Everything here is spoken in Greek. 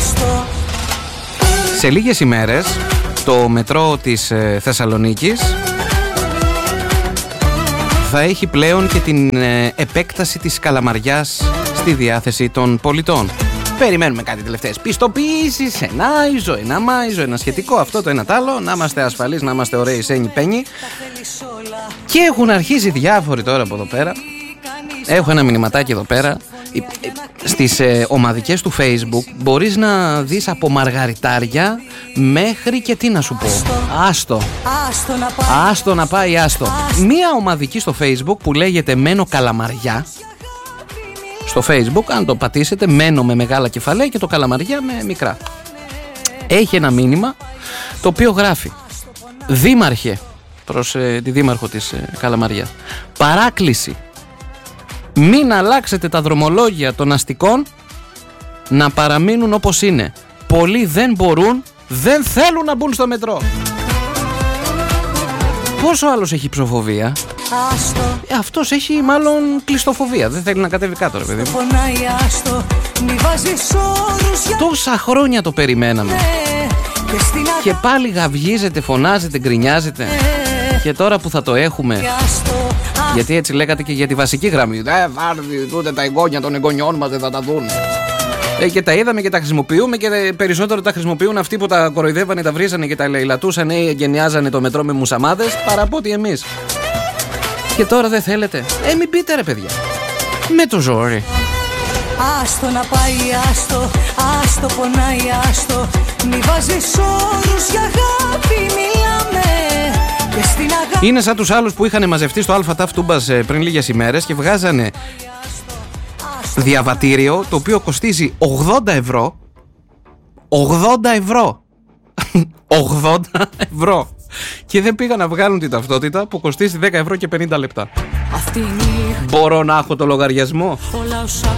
Σε λίγες ημέρες το μετρό της Θεσσαλονίκης θα έχει πλέον και την επέκταση της Καλαμαριάς στη διάθεση των πολιτών. Περιμένουμε κάτι τελευταίες πιστοποιήσεις, ένα άιζο, ένα μάιζο, ένα σχετικό, αυτό το ένα τ' άλλο, να είμαστε ασφαλείς, να είμαστε ωραίοι σένι πένι. Και έχουν αρχίσει διάφοροι τώρα από εδώ πέρα. Έχω ένα μηνυματάκι εδώ πέρα. Στις ομαδικές του Facebook μπορείς να δεις από μαργαριτάρια μέχρι και τι να σου πω. Άστο να πάει. Μία ομαδική στο Facebook που λέγεται Μένω Καλαμαριά. Στο Facebook, αν το πατήσετε, Μένω με μεγάλα κεφαλαία και το Καλαμαριά με μικρά. Έχει ένα μήνυμα το οποίο γράφει: Δήμαρχε, προς τη δήμαρχο της Καλαμαριάς, παράκληση, μην αλλάξετε τα δρομολόγια των αστικών, να παραμείνουν όπως είναι. Πολλοί δεν μπορούν, δεν θέλουν να μπουν στο μετρό. Πόσο άλλος έχει ψοφοβία? Αυτός έχει μάλλον κλειστοφοβία. Δεν θέλει να κατέβει κάτω, ρε παιδί. Τόσα χρόνια το περιμέναμε. Και πάλι γαυγίζετε, φωνάζετε, γκρινιάζετε. Και τώρα που θα το έχουμε, γιατί έτσι λέγατε και για τη βασική γραμμή, ούτε τα εγγόνια των εγγονιών μας δεν θα τα δουν. Και τα είδαμε και τα χρησιμοποιούμε, και περισσότερο τα χρησιμοποιούν αυτοί που τα κοροϊδεύανε, τα βρίζανε και τα λαιλατούσαν ή εγκαινιάζανε το μετρό με μουσαμάδες, παρά πω ότι εμείς. Και τώρα δεν θέλετε? Μην πείτε, ρε παιδιά, με το ζόρι. Άστο να πάει, άστο πονάει, άστο. Μη βάζεις όρους για αγάπη, μιλάμε. Είναι σαν τους άλλους που είχαν μαζευτεί στο ΑΤΑΦ Τούμπας πριν λίγες ημέρες και βγάζανε διαβατήριο το οποίο κοστίζει 80 ευρώ. 80 ευρώ. 80 ευρώ. Και δεν πήγαν να βγάλουν την ταυτότητα που κοστίζει 10 ευρώ και 50 λεπτά. Μπορώ να έχω το λογαριασμό?